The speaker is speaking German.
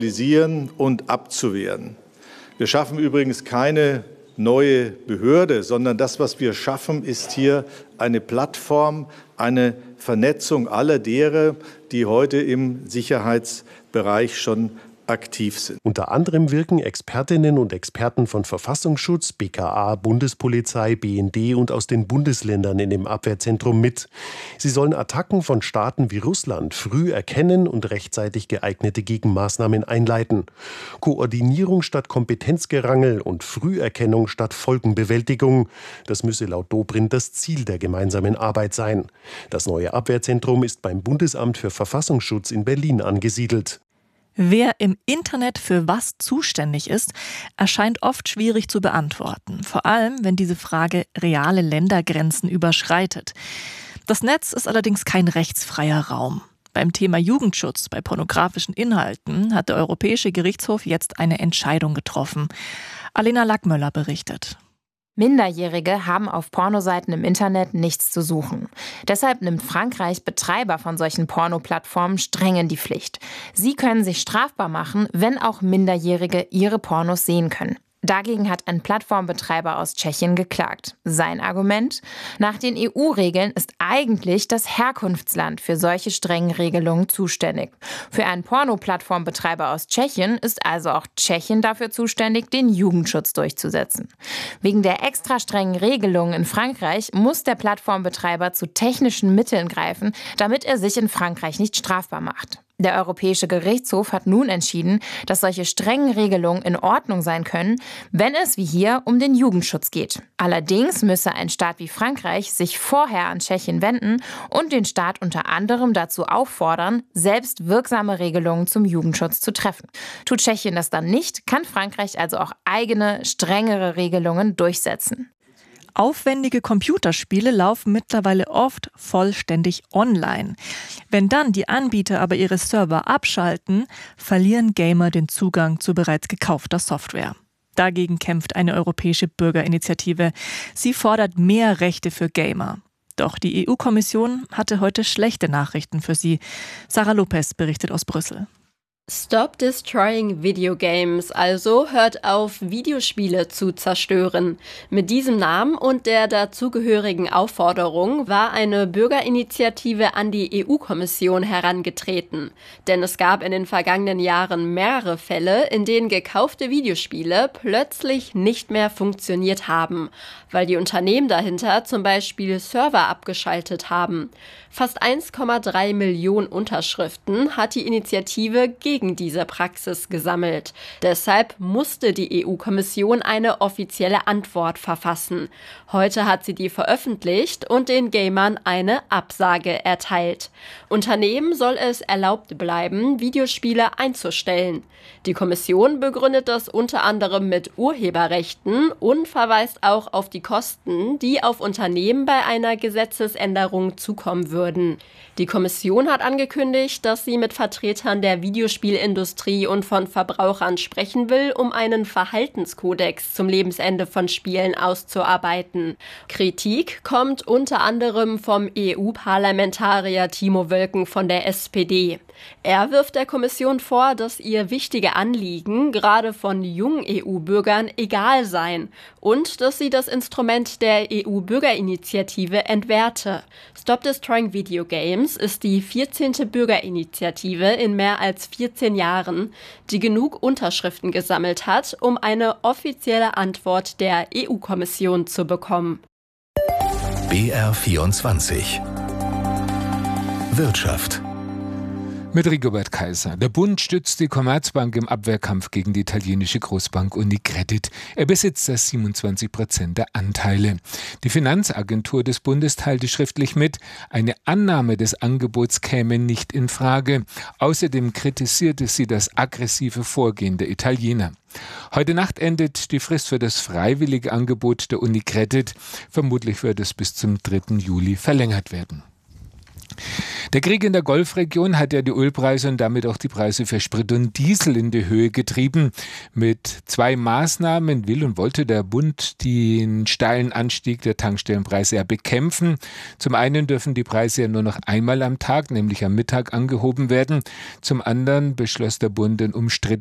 und abzuwehren. Wir schaffen übrigens keine neue Behörde, sondern das, was wir schaffen, ist hier eine Plattform, eine Vernetzung aller derer, die heute im Sicherheitsbereich schon aktiv sind. Unter anderem wirken Expertinnen und Experten von Verfassungsschutz, BKA, Bundespolizei, BND und aus den Bundesländern in dem Abwehrzentrum mit. Sie sollen Attacken von Staaten wie Russland früh erkennen und rechtzeitig geeignete Gegenmaßnahmen einleiten. Koordinierung statt Kompetenzgerangel und Früherkennung statt Folgenbewältigung. Das müsse laut Dobrindt das Ziel der gemeinsamen Arbeit sein. Das neue Abwehrzentrum ist beim Bundesamt für Verfassungsschutz in Berlin angesiedelt. Wer im Internet für was zuständig ist, erscheint oft schwierig zu beantworten. Vor allem, wenn diese Frage reale Ländergrenzen überschreitet. Das Netz ist allerdings kein rechtsfreier Raum. Beim Thema Jugendschutz bei pornografischen Inhalten hat der Europäische Gerichtshof jetzt eine Entscheidung getroffen. Alena Lackmöller berichtet. Minderjährige haben auf Pornoseiten im Internet nichts zu suchen. Deshalb nimmt Frankreich Betreiber von solchen Pornoplattformen streng in die Pflicht. Sie können sich strafbar machen, wenn auch Minderjährige ihre Pornos sehen können. Dagegen hat ein Plattformbetreiber aus Tschechien geklagt. Sein Argument? Nach den EU-Regeln ist eigentlich das Herkunftsland für solche strengen Regelungen zuständig. Für einen Porno-Plattformbetreiber aus Tschechien ist also auch Tschechien dafür zuständig, den Jugendschutz durchzusetzen. Wegen der extra strengen Regelungen in Frankreich muss der Plattformbetreiber zu technischen Mitteln greifen, damit er sich in Frankreich nicht strafbar macht. Der Europäische Gerichtshof hat nun entschieden, dass solche strengen Regelungen in Ordnung sein können, wenn es wie hier um den Jugendschutz geht. Allerdings müsse ein Staat wie Frankreich sich vorher an Tschechien wenden und den Staat unter anderem dazu auffordern, selbst wirksame Regelungen zum Jugendschutz zu treffen. Tut Tschechien das dann nicht, kann Frankreich also auch eigene, strengere Regelungen durchsetzen. Aufwendige Computerspiele laufen mittlerweile oft vollständig online. Wenn dann die Anbieter aber ihre Server abschalten, verlieren Gamer den Zugang zu bereits gekaufter Software. Dagegen kämpft eine europäische Bürgerinitiative. Sie fordert mehr Rechte für Gamer. Doch die EU-Kommission hatte heute schlechte Nachrichten für sie. Sarah Lopez berichtet aus Brüssel. Stop destroying video games, also hört auf, Videospiele zu zerstören. Mit diesem Namen und der dazugehörigen Aufforderung war eine Bürgerinitiative an die EU-Kommission herangetreten. Denn es gab in den vergangenen Jahren mehrere Fälle, in denen gekaufte Videospiele plötzlich nicht mehr funktioniert haben, weil die Unternehmen dahinter zum Beispiel Server abgeschaltet haben. Fast 1,3 Millionen Unterschriften hat die Initiative gegen diese Praxis gesammelt. Deshalb musste die EU-Kommission eine offizielle Antwort verfassen. Heute hat sie die veröffentlicht und den Gamern eine Absage erteilt. Unternehmen soll es erlaubt bleiben, Videospiele einzustellen. Die Kommission begründet das unter anderem mit Urheberrechten und verweist auch auf die Kosten, die auf Unternehmen bei einer Gesetzesänderung zukommen würden. Die Kommission hat angekündigt, dass sie mit Vertretern der Videospielindustrie und von Verbrauchern sprechen will, um einen Verhaltenskodex zum Lebensende von Spielen auszuarbeiten. Kritik kommt unter anderem vom EU-Parlamentarier Timo Wölken von der SPD. Er wirft der Kommission vor, dass ihr wichtige Anliegen gerade von jungen EU-Bürgern egal seien und dass sie das Instrument der EU-Bürgerinitiative entwerte. Stop Destroying Video Games ist die 14. Bürgerinitiative in mehr als 14 Jahren, die genug Unterschriften gesammelt hat, um eine offizielle Antwort der EU-Kommission zu bekommen. BR24 Wirtschaft. Mit Rigobert Kaiser. Der Bund stützt die Commerzbank im Abwehrkampf gegen die italienische Großbank UniCredit. Er besitzt 27% der Anteile. Die Finanzagentur des Bundes teilte schriftlich mit, eine Annahme des Angebots käme nicht in Frage. Außerdem kritisierte sie das aggressive Vorgehen der Italiener. Heute Nacht endet die Frist für das freiwillige Angebot der UniCredit. Vermutlich wird es bis zum 3. Juli verlängert werden. Der Krieg in der Golfregion hat ja die Ölpreise und damit auch die Preise für Sprit und Diesel in die Höhe getrieben. Mit 2 Maßnahmen will und wollte der Bund den steilen Anstieg der Tankstellenpreise ja bekämpfen. Zum einen dürfen die Preise ja nur noch einmal am Tag, nämlich am Mittag, angehoben werden. Zum anderen beschloss der Bund den umstrittenen